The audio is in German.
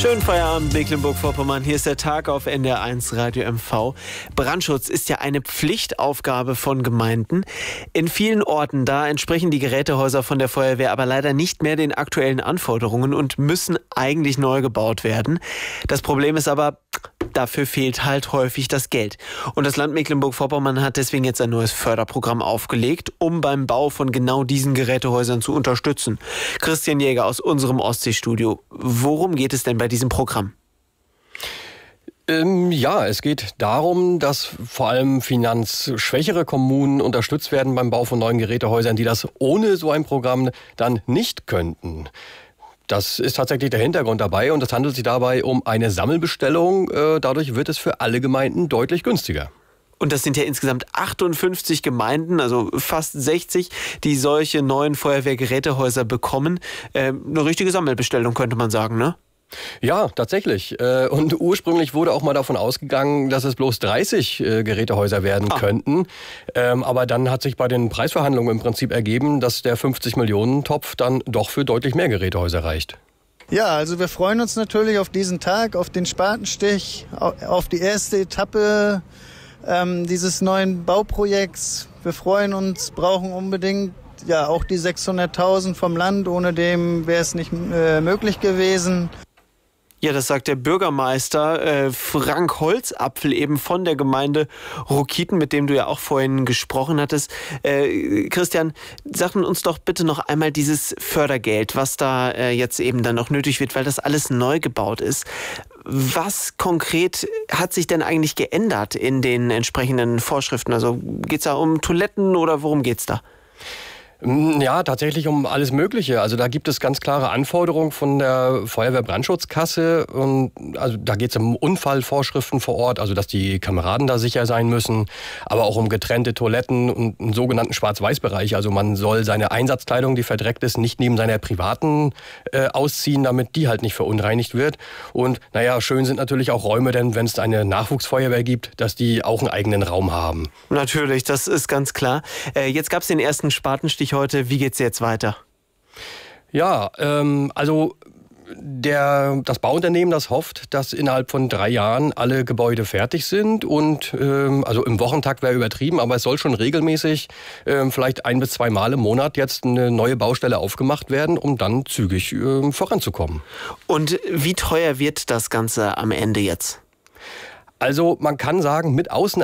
Schönen Feierabend, Mecklenburg-Vorpommern. Hier ist der Tag auf NDR1 Radio MV. Brandschutz ist ja eine Pflichtaufgabe von Gemeinden. In vielen Orten, da entsprechen die Gerätehäuser von der Feuerwehr aber leider nicht mehr den aktuellen Anforderungen und müssen eigentlich neu gebaut werden. Das Problem ist aber, dafür fehlt halt häufig das Geld. Und das Land Mecklenburg-Vorpommern hat deswegen jetzt ein neues Förderprogramm aufgelegt, um beim Bau von genau diesen Gerätehäusern zu unterstützen. Christian Jäger aus unserem Ostseestudio. Worum geht es denn bei diesem Programm? Ja, es geht darum, dass vor allem finanzschwächere Kommunen unterstützt werden beim Bau von neuen Gerätehäusern, die das ohne so ein Programm dann nicht könnten. Das ist tatsächlich der Hintergrund dabei und es handelt sich dabei um eine Sammelbestellung. Dadurch wird es für alle Gemeinden deutlich günstiger. Und das sind ja insgesamt 58 Gemeinden, also fast 60, die solche neuen Feuerwehrgerätehäuser bekommen. Eine richtige Sammelbestellung, könnte man sagen, ne? Ja, tatsächlich. Und ursprünglich wurde auch mal davon ausgegangen, dass es bloß 30 Gerätehäuser werden könnten. Aber dann hat sich bei den Preisverhandlungen im Prinzip ergeben, dass der 50-Millionen-Topf dann doch für deutlich mehr Gerätehäuser reicht. Ja, also wir freuen uns natürlich auf diesen Tag, auf den Spatenstich, auf die erste Etappe dieses neuen Bauprojekts. Wir freuen uns, brauchen unbedingt ja auch die 600.000 vom Land. Ohne dem wäre es nicht möglich gewesen. Ja, das sagt der Bürgermeister Frank Holzapfel eben von der Gemeinde Rokiten, mit dem du ja auch vorhin gesprochen hattest. Christian, sag uns doch bitte noch einmal dieses Fördergeld, was da jetzt eben dann noch nötig wird, weil das alles neu gebaut ist. Was konkret hat sich denn eigentlich geändert in den entsprechenden Vorschriften? Also geht's da um Toiletten oder worum geht's da? Ja, tatsächlich um alles Mögliche. Also da gibt es ganz klare Anforderungen von der Feuerwehrbrandschutzkasse. Und also da geht es um Unfallvorschriften vor Ort, also dass die Kameraden da sicher sein müssen, aber auch um getrennte Toiletten und einen sogenannten Schwarz-Weiß-Bereich. Also man soll seine Einsatzkleidung, die verdreckt ist, nicht neben seiner privaten ausziehen, damit die halt nicht verunreinigt wird. Und naja, schön sind natürlich auch Räume, denn wenn es eine Nachwuchsfeuerwehr gibt, dass die auch einen eigenen Raum haben. Natürlich, das ist ganz klar. Jetzt gab es den ersten Spatenstich heute. Wie geht's jetzt weiter? Ja, also das Bauunternehmen, das hofft, dass innerhalb von 3 Jahren alle Gebäude fertig sind und also im Wochentakt wäre übertrieben, aber es soll schon regelmäßig vielleicht 1 bis 2 Mal im Monat jetzt eine neue Baustelle aufgemacht werden, um dann zügig voranzukommen. Und wie teuer wird das Ganze am Ende jetzt? Also man kann sagen, mit